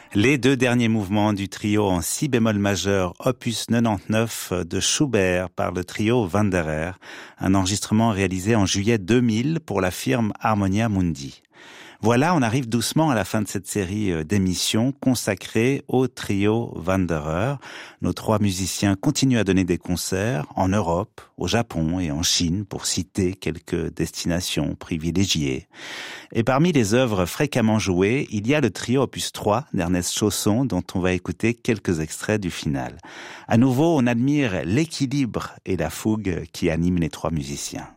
Les deux derniers mouvements du trio en si bémol majeur, opus 99 de Schubert par le trio Wanderer, un enregistrement réalisé en juillet 2000 pour la firme Harmonia Mundi. Voilà, on arrive doucement à la fin de cette série d'émissions consacrée au trio Wanderer. Nos trois musiciens continuent à donner des concerts en Europe, au Japon et en Chine, pour citer quelques destinations privilégiées. Et parmi les œuvres fréquemment jouées, il y a le trio opus 3 d'Ernest Chausson, dont on va écouter quelques extraits du final. À nouveau, on admire l'équilibre et la fougue qui animent les trois musiciens.